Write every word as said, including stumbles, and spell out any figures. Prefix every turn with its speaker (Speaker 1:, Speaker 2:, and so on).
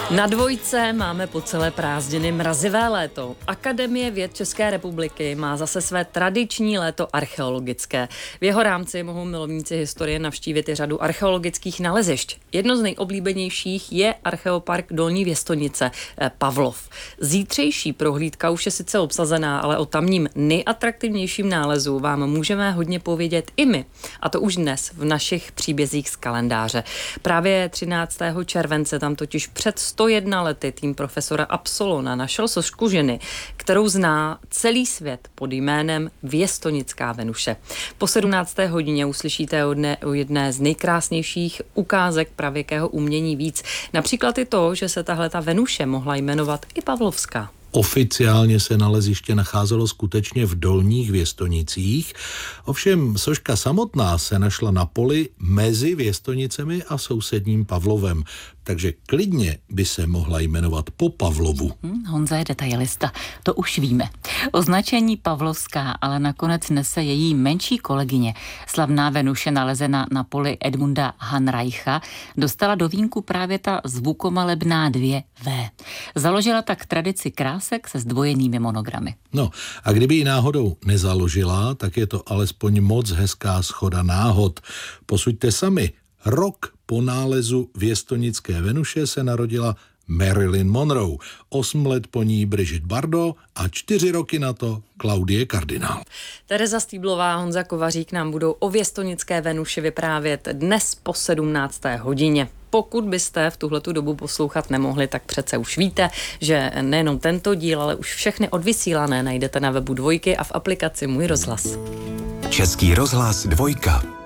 Speaker 1: Na dvojce máme po celé prázdniny mrazivé léto. Akademie věd České republiky má zase své tradiční léto archeologické. V jeho rámci mohou milovníci historie navštívit i řadu archeologických nalezišť. Jedno z nejoblíbenějších je archeopark Dolní Věstonice Pavlov. Zítřejší prohlídka už je sice obsazená, ale o tamním nejatraktivnějším nálezu vám můžeme hodně povědět i my. A to už dnes v našich příbězích z kalendáře. Právě třináctého července tam totiž před sto jedna lety tým profesora Absolona našel sošku ženy, kterou zná celý svět pod jménem Věstonická Venuše. Po sedmnácté hodině uslyšíte o, dne, o jedné z nejkrásnějších ukázek pravěkého umění víc. Například i to, že se tahleta Venuše mohla jmenovat i Pavlovská.
Speaker 2: Oficiálně se naleziště nacházelo skutečně v Dolních Věstonicích, ovšem soška samotná se našla na poli mezi Věstonicemi a sousedním Pavlovem, takže klidně by se mohla jmenovat po Pavlovu.
Speaker 3: Hmm, Honza je detailista, to už víme. Označení Pavlovská ale nakonec nese její menší kolegyně. Slavná Venuše nalezena na poli Edmunda Hanreicha dostala do vínku právě ta zvukomalebná dvě vé. Založila tak tradici krásek se zdvojenými monogramy.
Speaker 2: No a kdyby ji náhodou nezaložila, tak je to alespoň moc hezká shoda náhod. Posuďte sami, rok po nálezu Věstonické Venuše se narodila Marilyn Monroe, osm let po ní Brigitte Bardot a čtyři roky na to Klaudie Kardinál.
Speaker 1: Tereza Stýblová, Honza Kovařík nám budou o Věstonické Venuši vyprávět dnes po sedmnácté hodině. Pokud byste v tuhletu dobu poslouchat nemohli, tak přece už víte, že nejenom tento díl, ale už všechny odvysílané najdete na webu Dvojky a v aplikaci Můj rozhlas.
Speaker 4: Český rozhlas Dvojka.